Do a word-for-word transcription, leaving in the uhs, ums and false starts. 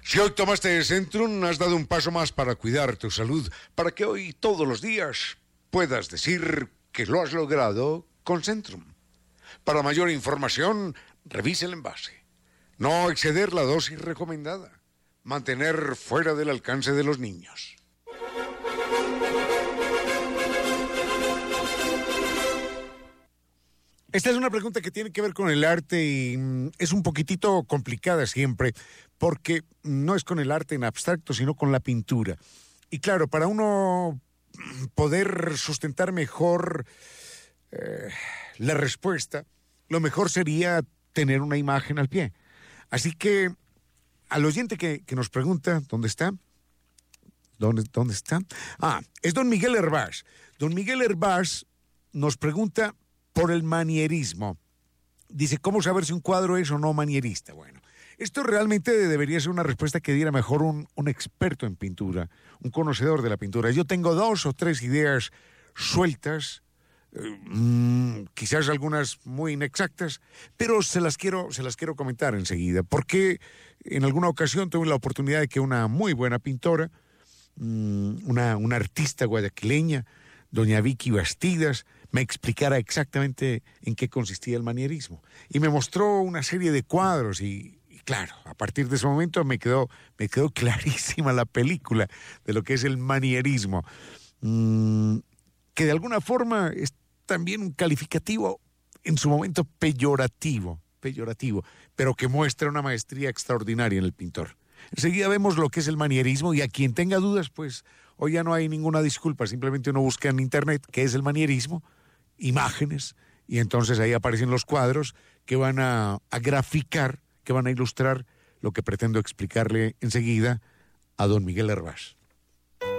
Si hoy tomaste Centrum, has dado un paso más para cuidar tu salud, para que hoy, todos los días, puedas decir que lo has logrado con Centrum. Para mayor información, revise el envase. No exceder la dosis recomendada. Mantener fuera del alcance de los niños. Esta es una pregunta que tiene que ver con el arte y mm, es un poquitito complicada siempre, porque no es con el arte en abstracto, sino con la pintura. Y claro, para uno poder sustentar mejor eh, la respuesta, lo mejor sería tener una imagen al pie. Así que al oyente que, que nos pregunta, ¿dónde está? ¿Dónde, ¿Dónde está? Ah, es don Miguel Hervás. Don Miguel Hervás nos pregunta por el manierismo. Dice, ¿cómo saber si un cuadro es o no manierista? Bueno, esto realmente debería ser una respuesta que diera mejor un, un experto en pintura, un conocedor de la pintura. Yo tengo dos o tres ideas sueltas, eh, mmm, quizás algunas muy inexactas, pero se las quiero, se las quiero comentar enseguida, porque en alguna ocasión tuve la oportunidad de que una muy buena pintora, mmm, una, una artista guayaquileña, doña Vicky Bastidas, me explicara exactamente en qué consistía el manierismo. Y me mostró una serie de cuadros y, y claro, a partir de ese momento me quedó, me quedó clarísima la película de lo que es el manierismo, mmm, que de alguna forma es también un calificativo en su momento peyorativo, peyorativo, pero que muestra una maestría extraordinaria en el pintor. Enseguida vemos lo que es el manierismo y a quien tenga dudas, pues hoy ya no hay ninguna disculpa, simplemente uno busca en internet qué es el manierismo, imágenes, y entonces ahí aparecen los cuadros que van a, a graficar, que van a ilustrar lo que pretendo explicarle enseguida a don Miguel Hervás.